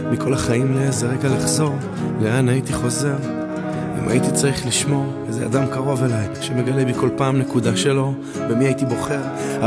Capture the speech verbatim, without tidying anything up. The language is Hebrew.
מכל החיים לאיזה רגע לחזור, לאן הייתי חוזר? אם הייתי צריך לשמור איזה אדם קרוב אליי שמגלה בי כל פעם נקודה שלו, במי הייתי בוחר?